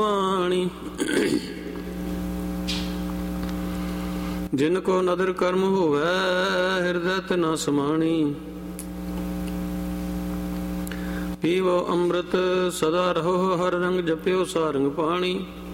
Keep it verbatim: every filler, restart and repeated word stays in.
ਬਾਣੀ ਜਿਨ ਕੋ ਨਦਰ ਕਰਮ ਹੋਵੈ ਹਿਰਦੈ ਤਿਨਾ ਸਮਾਣੀ। ਪੀਵੋ ਅੰਮ੍ਰਿਤ ਸਦਾ ਰਹੋ ਹਰ ਰੰਗ ਜਪਿਓ ਸਾਰੰਗ ਪਾਣੀ।